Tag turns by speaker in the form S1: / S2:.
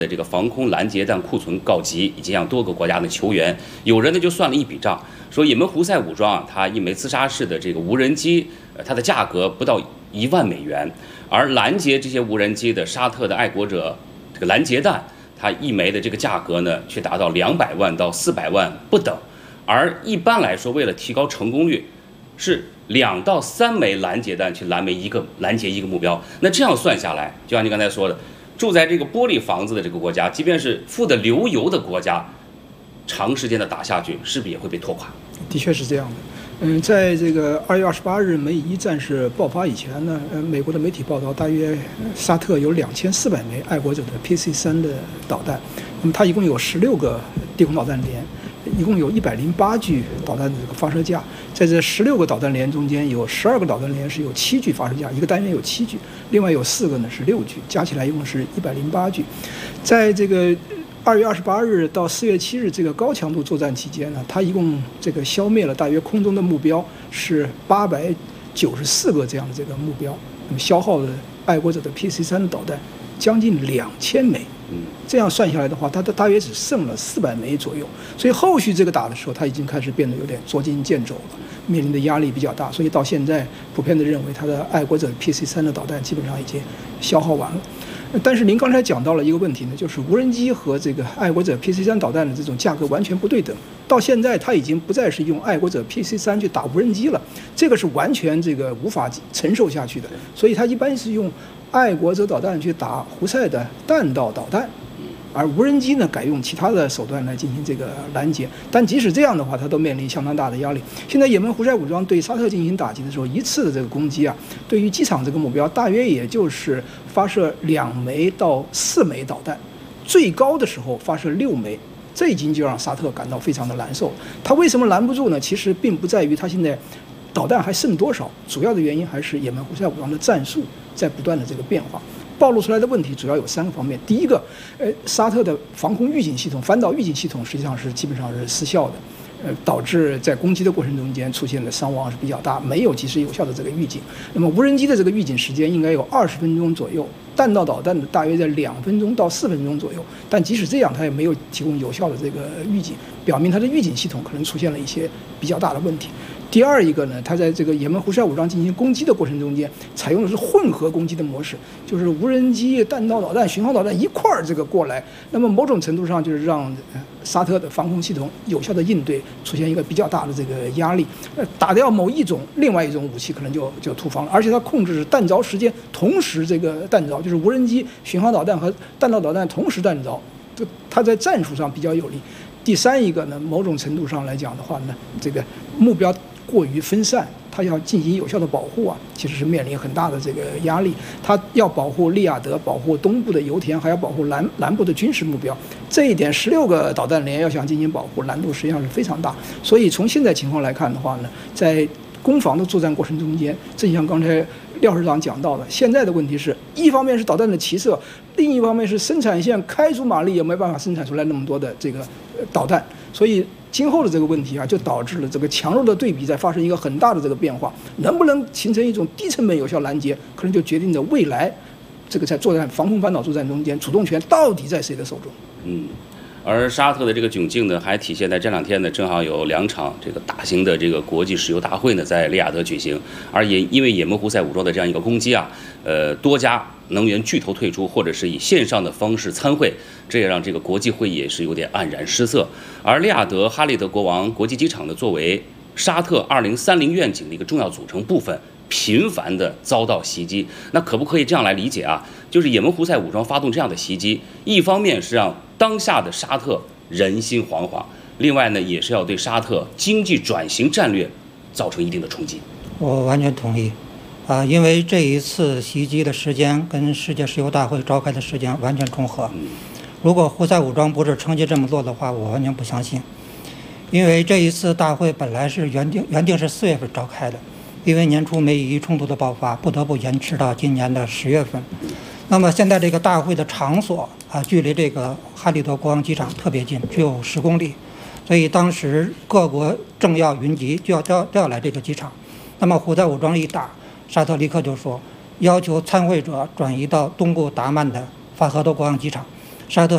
S1: 的这个防空拦截弹库存告急，已经让多个国家的求援。有人呢就算了一笔账，说也门胡塞武装啊，它一枚自杀式的这个无人机，它的价格不到10000美元，而拦截这些无人机的沙特的爱国者这个拦截弹，它一枚的这个价格呢，却达到200万到400万不等。而一般来说，为了提高成功率，是2到3枚拦截弹去拦截一个目标。那这样算下来，就像你刚才说的。住在这个玻璃房子的这个国家，即便是富得流油的国家，长时间的打下去，是不是也会被拖垮？
S2: 的确是这样的。在这个2月28日美以战事爆发以前呢，美国的媒体报道，大约沙特有2400枚爱国者的 PC-3的导弹，那么它一共有16个地空导弹连，一共有108具导弹的这个发射架，在这16个导弹连中间，有12个导弹连是有7具发射架，一个单元有7具，另外有4个呢是6具，加起来一共是108具。在这个2月28日到4月7日这个高强度作战期间呢，它一共这个消灭了大约空中的目标是894个这样的这个目标，那么消耗了爱国者的 PC-3的导弹将近2000枚。这样算下来的话，它大约只剩了400枚左右，所以后续这个打的时候，它已经开始变得有点捉襟见肘了，面临的压力比较大，所以到现在普遍的认为，它的爱国者 PC-3的导弹基本上已经消耗完了。但是您刚才讲到了一个问题呢，就是无人机和这个爱国者 PC-3导弹的这种价格完全不对等。到现在，它已经不再是用爱国者 PC-3去打无人机了，这个是完全这个无法承受下去的。所以它一般是用爱国者导弹去打胡塞的弹道导弹，而无人机呢改用其他的手段来进行这个拦截。但即使这样的话，它都面临相当大的压力。现在也门胡塞武装对沙特进行打击的时候，一次的这个攻击啊，对于机场这个目标，大约也就是发射2枚到4枚导弹，最高的时候发射6枚。这已经就让沙特感到非常的难受。他为什么拦不住呢？其实并不在于他现在导弹还剩多少，主要的原因还是也门胡塞武装的战术在不断的这个变化。暴露出来的问题主要有3个方面。第一个，沙特的防空预警系统、反导预警系统实际上是基本上是失效的。导致在攻击的过程中间出现的伤亡是比较大，没有及时有效的这个预警。那么无人机的这个预警时间应该有20分钟左右，弹道导弹的大约在2分钟到4分钟左右。但即使这样，它也没有提供有效的这个预警，表明它的预警系统可能出现了一些比较大的问题。第二一个呢，它在这个也门胡塞武装进行攻击的过程中间，采用的是混合攻击的模式，就是无人机、弹道导弹、巡航导弹一块儿这个过来。那么某种程度上就是让沙特的防空系统有效的应对出现一个比较大的这个压力。打掉某一种，另外一种武器可能就突防了，而且它控制弹着时间同时这个弹着，就是无人机、巡航导弹和弹道导弹同时弹着，它在战术上比较有利。第三一个呢，某种程度上来讲的话呢，这个目标过于分散，它要进行有效的保护啊，其实是面临很大的这个压力。它要保护利雅得，保护东部的油田，还要保护南部的军事目标。这一点16个导弹连要想进行保护，难度实际上是非常大。所以从现在情况来看的话呢，在攻防的作战过程中间，正像刚才廖市长讲到的，现在的问题是一方面是导弹的齐射，另一方面是生产线开足马力也没办法生产出来那么多的这个导弹，所以今后的这个问题啊，就导致了这个强弱的对比在发生一个很大的这个变化。能不能形成一种低成本有效拦截，可能就决定着未来这个在作战防空反导作战中间，主动权到底在谁的手中。
S1: 而沙特的这个窘境呢，还体现在这2天呢，正好有2场这个大型的这个国际石油大会呢，在利雅得举行。而也因为也门胡塞武装的这样一个攻击啊，多家能源巨头退出，或者是以线上的方式参会，这也让这个国际会议也是有点黯然失色。而利雅得哈利德国王国际机场呢，作为沙特2030愿景的一个重要组成部分，频繁的遭到袭击。那可不可以这样来理解啊？就是也门胡塞武装发动这样的袭击，一方面是让当下的沙特人心惶惶，另外呢，也是要对沙特经济转型战略造成一定的冲击。
S3: 我完全同意，因为这一次袭击的时间跟世界石油大会召开的时间完全重合。如果胡塞武装不是趁机这么做的话，我完全不相信。因为这一次大会本来是原定是4月份召开的，因为年初美以冲突的爆发，不得不延迟到今年的10月份。那么现在这个大会的场所距离这个哈利德国王机场特别近，只有10公里，所以当时各国政要云集，就要来这个机场。那么胡塞武装一打，沙特立刻就说要求参会者转移到东部达曼的法赫德国王机场。沙特